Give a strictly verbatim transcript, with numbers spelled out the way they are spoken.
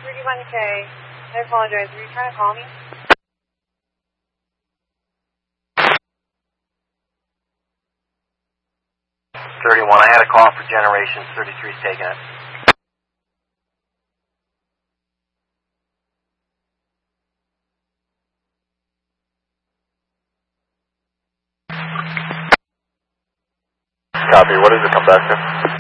thirty-one K. I apologize. Were you trying to call me? thirty-one. I had a call for Generations. thirty-three's taking it. Copy. What does it come back to?